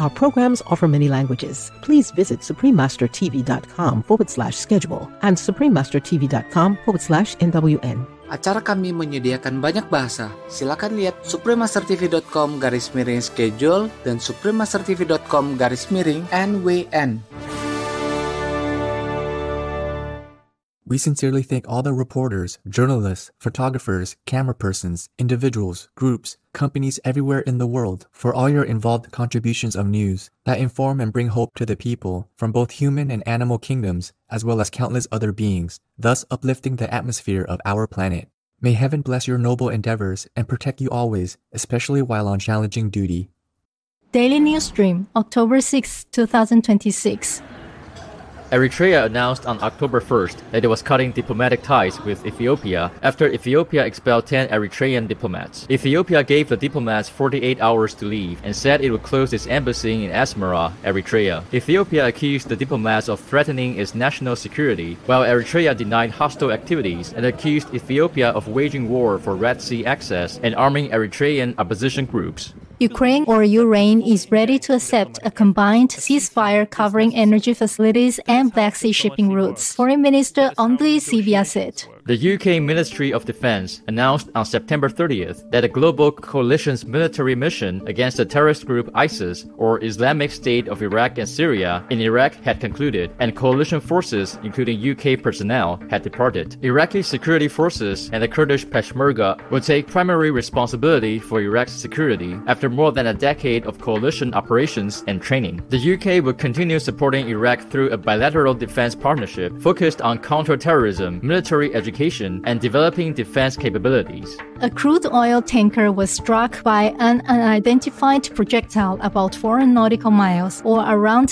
Our programs offer many languages. Please visit suprememastertv.com/schedule and suprememastertv.com/NWN. Acara kami menyediakan banyak bahasa. Silakan lihat suprememastertv.com/schedule dan suprememastertv.com/NWN. We sincerely thank all the reporters, journalists, photographers, camera persons, individuals, groups, companies everywhere in the world for all your involved contributions of news that inform and bring hope to the people from both human and animal kingdoms, as well as countless other beings, thus uplifting the atmosphere of our planet. May heaven bless your noble endeavors and protect you always, especially while on challenging duty. Daily News Stream, October 6, 2026. Eritrea announced on October 1st that it was cutting diplomatic ties with Ethiopia after Ethiopia expelled 10 Eritrean diplomats. Ethiopia gave the diplomats 48 hours to leave and said it would close its embassy in Asmara, Eritrea. Ethiopia accused the diplomats of threatening its national security, while Eritrea denied hostile activities and accused Ethiopia of waging war for Red Sea access and arming Eritrean opposition groups. Ukraine or Ukraine is ready to accept a combined ceasefire covering energy facilities and Black Sea shipping routes, Foreign Minister Andriy Sybiha said. The UK Ministry of Defense announced on September 30th that a global coalition's military mission against the terrorist group ISIS, or Islamic State of Iraq and Syria, in Iraq had concluded, and coalition forces, including UK personnel, had departed. Iraqi security forces and the Kurdish Peshmerga would take primary responsibility for Iraq's security after more than a decade of coalition operations and training. The UK would continue supporting Iraq through a bilateral defense partnership focused on counter-terrorism, military education, and developing defense capabilities. A crude oil tanker was struck by an unidentified projectile about 4 nautical miles, or around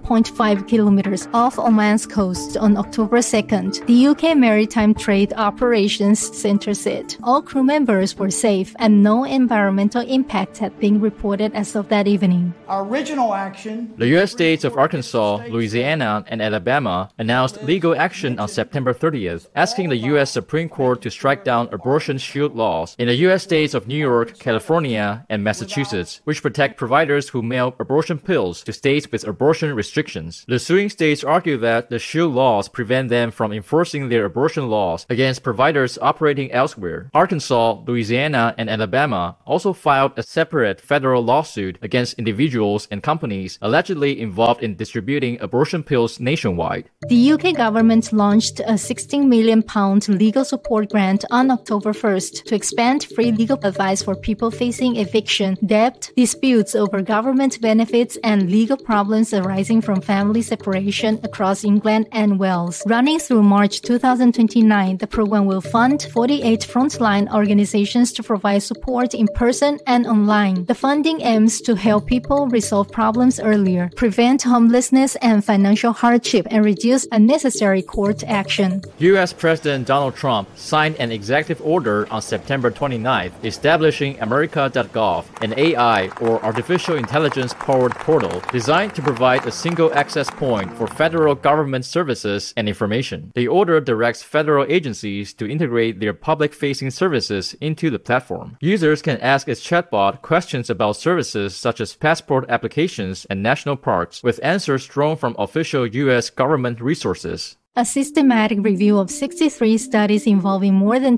7.5 kilometers, off Oman's coast on October 2nd. The UK Maritime Trade Operations Center said all crew members were safe and no environmental impact had been reported as of that evening. Our original action. The U.S. states of Arkansas, Louisiana, and Alabama announced legal action on September 30th, asking the U.S. Supreme Court to strike down abortion shield laws in the U.S. states of New York, California, and Massachusetts, which protect providers who mail abortion pills to states with abortion restrictions. The suing states argue that the shield laws prevent them from enforcing their abortion laws against providers operating elsewhere. Arkansas, Louisiana, and Alabama also filed a separate federal lawsuit against individuals and companies allegedly involved in distributing abortion pills nationwide. The UK government launched a £16 million legal support grant on October 1st to expand free legal advice for people facing eviction, debt, disputes over government benefits, and legal problems arising from family separation across England and Wales. Running through March 2029, the program will fund 48 frontline organizations to provide support in person and online. The funding aims to help people resolve problems earlier, prevent homelessness and financial hardship, and reduce unnecessary court action. U.S. President Donald Trump signed an executive order on September 29th establishing America.gov, an AI or artificial intelligence-powered portal designed to provide a single access point for federal government services and information. The order directs federal agencies to integrate their public-facing services into the platform. Users can ask its chatbot questions about services such as passport applications and national parks, with answers drawn from official U.S. government resources. A systematic review of 63 studies involving more than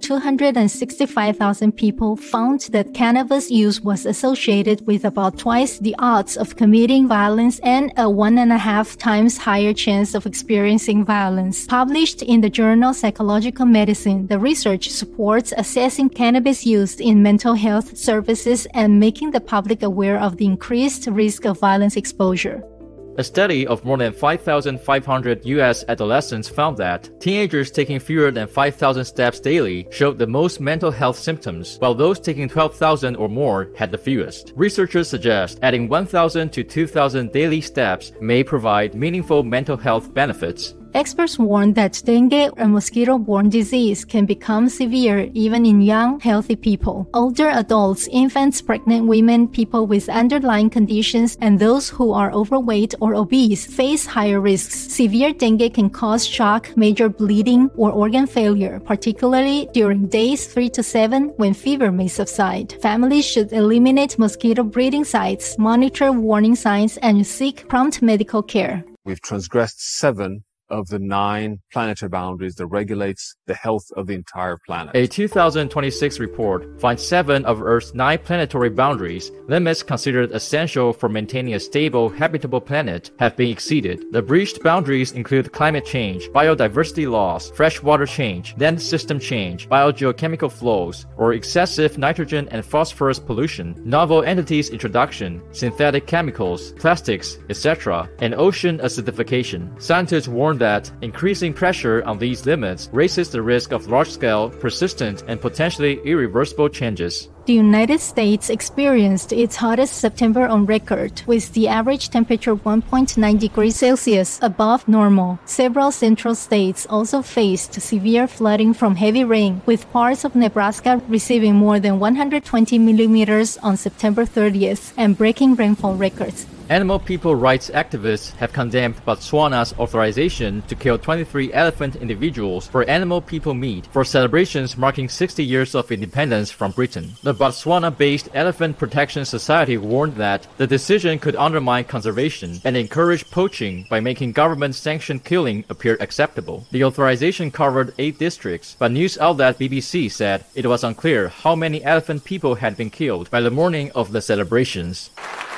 265,000 people found that cannabis use was associated with about twice the odds of committing violence and a 1.5 times higher chance of experiencing violence. Published in the journal Psychological Medicine, the research supports assessing cannabis use in mental health services and making the public aware of the increased risk of violence exposure. A study of more than 5,500 U.S. adolescents found that teenagers taking fewer than 5,000 steps daily showed the most mental health symptoms, while those taking 12,000 or more had the fewest. Researchers suggest adding 1,000 to 2,000 daily steps may provide meaningful mental health benefits. Experts warn that dengue, a mosquito-borne disease, can become severe even in young, healthy people. Older adults, infants, pregnant women, people with underlying conditions, and those who are overweight or obese face higher risks. Severe dengue can cause shock, major bleeding, or organ failure, particularly during days 3 to 7 when fever may subside. Families should eliminate mosquito breeding sites, monitor warning signs, and seek prompt medical care. We've transgressed 7 of the 9 planetary boundaries that regulates the health of the entire planet. A 2026 report finds 7 of Earth's 9 planetary boundaries, limits considered essential for maintaining a stable, habitable planet, have been exceeded. The breached boundaries include climate change, biodiversity loss, freshwater change, land system change, biogeochemical flows, or excessive nitrogen and phosphorus pollution, novel entities introduction, synthetic chemicals, plastics, etc., and ocean acidification. Scientists warn that increasing pressure on these limits raises the risk of large-scale, persistent, and potentially irreversible changes. The United States experienced its hottest September on record, with the average temperature 1.9 degrees Celsius above normal. Several central states also faced severe flooding from heavy rain, with parts of Nebraska receiving more than 120 millimeters on September 30th and breaking rainfall records. Animal people rights activists have condemned Botswana's authorization to kill 23 elephant individuals for animal people meat for celebrations marking 60 years of independence from Britain. The Botswana-based Elephant Protection Society warned that the decision could undermine conservation and encourage poaching by making government-sanctioned killing appear acceptable. The authorization covered 8 districts, but news outlet BBC said it was unclear how many elephant people had been killed by the morning of the celebrations.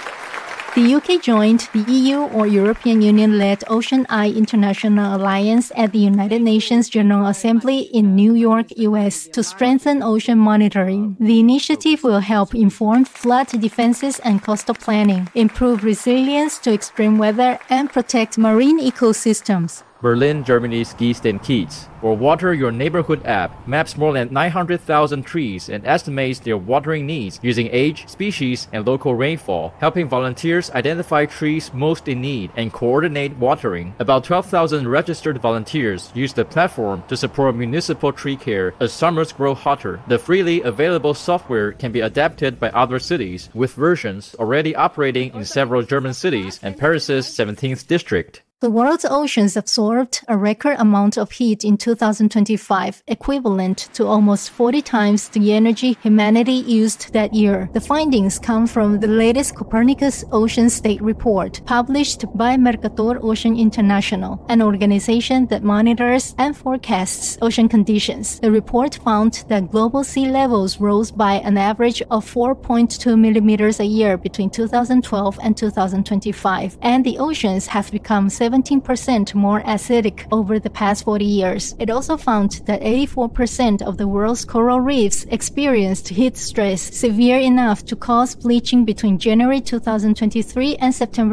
The UK joined the EU or European Union-led Ocean Eye International Alliance at the United Nations General Assembly in New York, US, to strengthen ocean monitoring. The initiative will help inform flood defenses and coastal planning, improve resilience to extreme weather, and protect marine ecosystems. Berlin, Germany's Geest and Keats, or Water Your Neighborhood app, maps more than 900,000 trees and estimates their watering needs using age, species, and local rainfall, helping volunteers identify trees most in need and coordinate watering. About 12,000 registered volunteers use the platform to support municipal tree care as summers grow hotter. The freely available software can be adapted by other cities, with versions already operating in several German cities and Paris's 17th district. The world's oceans absorbed a record amount of heat in 2025, equivalent to almost 40 times the energy humanity used that year. The findings come from the latest Copernicus Ocean State Report, published by Mercator Ocean International, an organization that monitors and forecasts ocean conditions. The report found that global sea levels rose by an average of 4.2 millimeters a year between 2012 and 2025, and the oceans have become 17% more acidic over the past 40 years. It also found that 84% of the world's coral reefs experienced heat stress severe enough to cause bleaching between January 2023 and September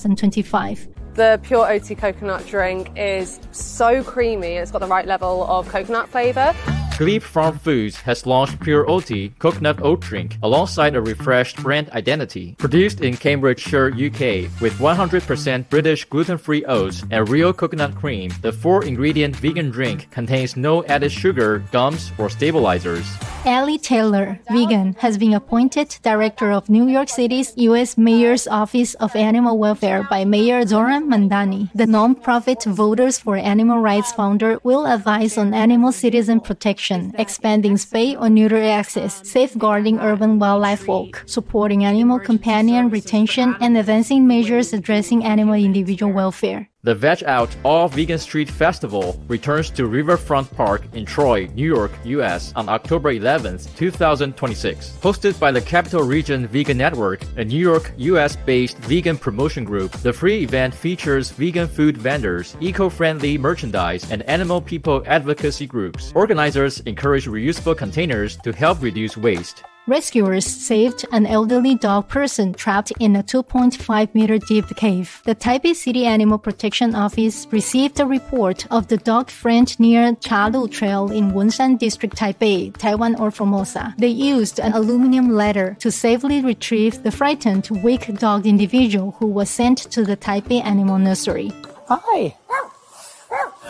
2025. The Pure Oatly coconut drink is so creamy. It's got the right level of coconut flavor. Glebe Farm Foods has launched Pure Oatly Coconut Oat Drink alongside a refreshed brand identity. Produced in Cambridgeshire, UK, with 100% British gluten-free oats and real coconut cream, the 4-ingredient vegan drink contains no added sugar, gums, or stabilizers. Allie Taylor, vegan, has been appointed director of New York City's U.S. Mayor's Office of Animal Welfare by Mayor Zoran Mandani. The nonprofit Voters for Animal Rights founder will advise on animal citizen protection, expanding spay or neuter access, safeguarding urban wildlife walk, supporting animal companion retention, and advancing measures addressing animal individual welfare. The Veg Out All Vegan Street Festival returns to Riverfront Park in Troy, New York, US on October 11th, 2026. Hosted by the Capital Region Vegan Network, a New York, US-based vegan promotion group, the free event features vegan food vendors, eco-friendly merchandise, and animal people advocacy groups. Organizers encourage reusable containers to help reduce waste. Rescuers saved an elderly dog person trapped in a 2.5-meter deep cave. The Taipei City Animal Protection Office received a report of the dog friend near Chalu Trail in Wonshan District, Taipei, Taiwan or Formosa. They used an aluminum ladder to safely retrieve the frightened, weak-dogged individual who was sent to the Taipei Animal Nursery. Hi!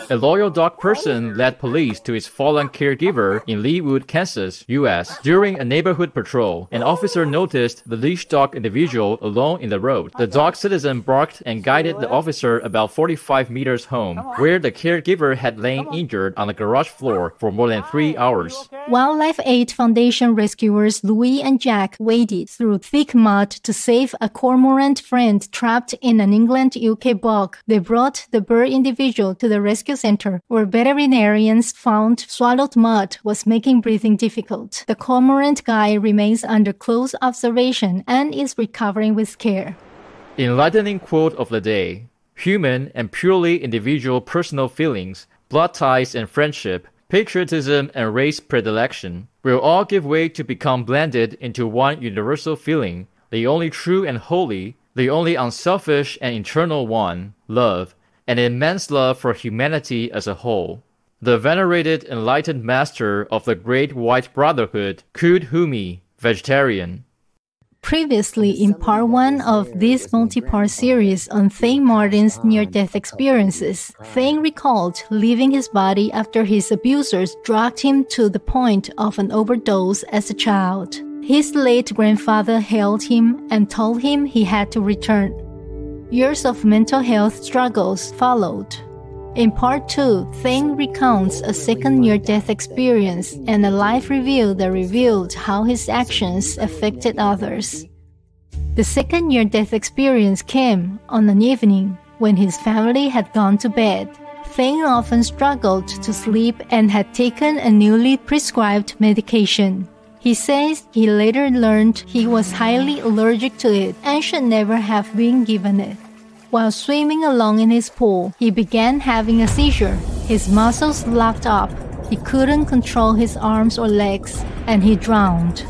A loyal dog person led police to his fallen caregiver in Leawood, Kansas, U.S. During a neighborhood patrol, an officer noticed the leash dog individual alone in the road. The dog citizen barked and guided the officer about 45 meters home, where the caregiver had lain injured on the garage floor for more than 3 hours. Wildlife Aid Foundation rescuers Louis and Jack waded through thick mud to save a cormorant friend trapped in an England-UK bog. They brought the bird individual to the rescue center, where veterinarians found swallowed mud was making breathing difficult. The cormorant guy remains under close observation and is recovering with care. Enlightening quote of the day: human and purely individual personal feelings, blood ties and friendship, patriotism and race predilection will all give way to become blended into one universal feeling, the only true and holy, the only unselfish and eternal one, love, an immense love for humanity as a whole. The venerated enlightened master of the Great White Brotherhood, Kud Humi, vegetarian. Previously, in part 1 of this multi-part series on Thane Martin's near-death experiences, Thane recalled leaving his body after his abusers dragged him to the point of an overdose as a child. His late grandfather held him and told him he had to return. Years of mental health struggles followed. In part 2, Thane recounts a second near-death experience and a life review that revealed how his actions affected others. The second near-death experience came on an evening when his family had gone to bed. Thane often struggled to sleep and had taken a newly prescribed medication. He says he later learned he was highly allergic to it and should never have been given it. While swimming along in his pool, he began having a seizure. His muscles locked up. He couldn't control his arms or legs, and he drowned.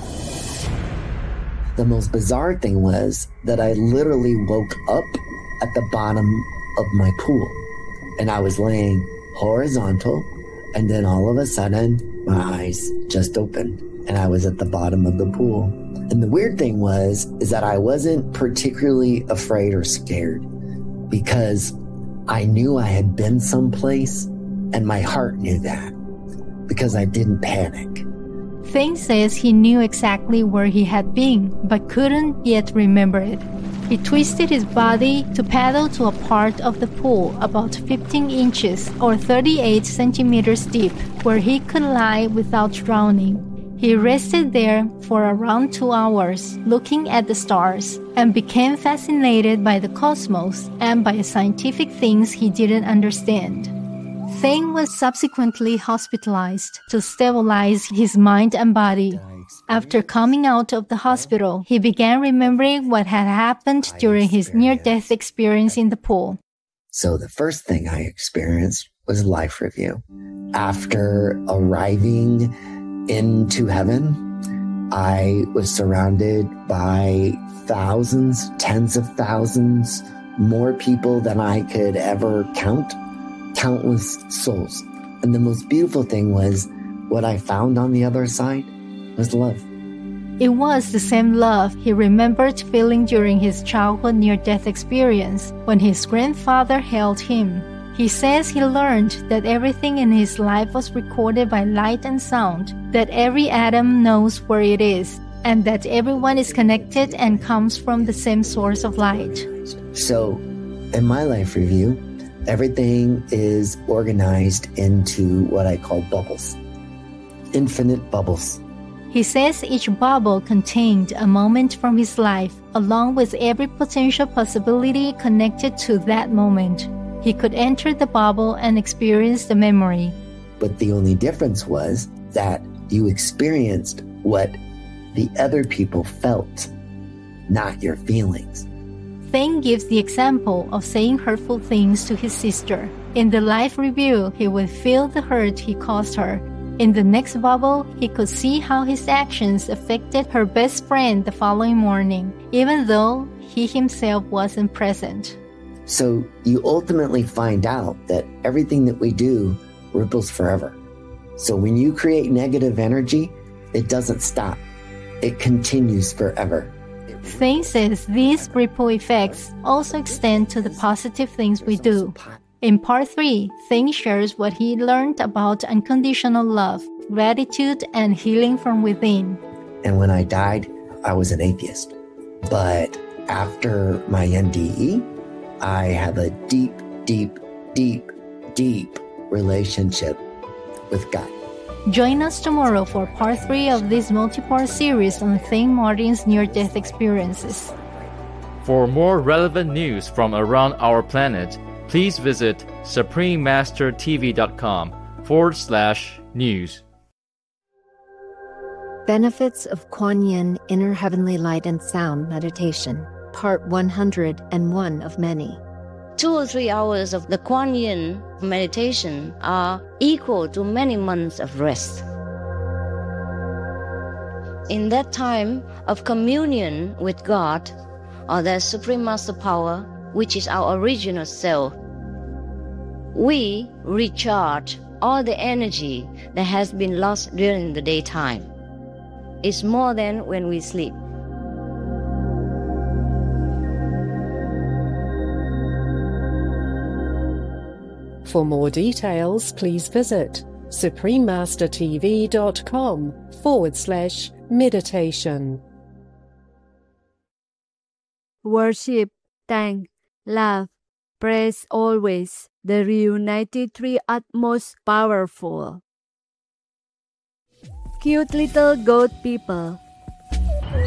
The most bizarre thing was that I literally woke up at the bottom of my pool, and I was laying horizontal, and then all of a sudden, my eyes just opened, and I was at the bottom of the pool. And the weird thing is that I wasn't particularly afraid or scared, because I knew I had been someplace, and my heart knew that, because I didn't panic. Thane says he knew exactly where he had been, but couldn't yet remember it. He twisted his body to paddle to a part of the pool about 15 inches or 38 centimeters deep, where he could lie without drowning. He rested there for around 2 hours, looking at the stars, and became fascinated by the cosmos and by scientific things he didn't understand. Thane was subsequently hospitalized to stabilize his mind and body. After coming out of the hospital, he began remembering what had happened during his near-death experience in the pool. So the first thing I experienced was life review. After arriving into heaven, I was surrounded by thousands, tens of thousands, more people than I could ever count, countless souls. And the most beautiful thing was what I found on the other side was love. It was the same love he remembered feeling during his childhood near-death experience when his grandfather held him. He says he learned that everything in his life was recorded by light and sound, that every atom knows where it is, and that everyone is connected and comes from the same source of light. So, in my life review, everything is organized into what I call bubbles. Infinite bubbles. He says each bubble contained a moment from his life, along with every potential possibility connected to that moment. He could enter the bubble and experience the memory. But the only difference was that you experienced what the other people felt, not your feelings. Thane gives the example of saying hurtful things to his sister. In the life review, he would feel the hurt he caused her. In the next bubble, he could see how his actions affected her best friend the following morning, even though he himself wasn't present. So you ultimately find out that everything that we do ripples forever. So when you create negative energy, it doesn't stop. It continues forever. Thane says these ripple effects also extend to the positive things we do. In part 3, Thing shares what he learned about unconditional love, gratitude, and healing from within. And when I died, I was an atheist. But after my NDE, I have a deep, deep, deep, deep relationship with God. Join us tomorrow for part 3 of this multi-part series on Thing Martin's near-death experiences. For more relevant news from around our planet, please visit suprememastertv.com/news. Benefits of Kuan Yin Inner Heavenly Light and Sound Meditation, Part 101 of many. 2 or 3 hours of the Kuan Yin meditation are equal to many months of rest. In that time of communion with God, or the Supreme Master Power, which is our original self, we recharge all the energy that has been lost during the daytime. It's more than when we sleep. For more details, please visit suprememastertv.com/meditation. Worship, thank, love, praise always the reunited three utmost powerful. Cute little goat people,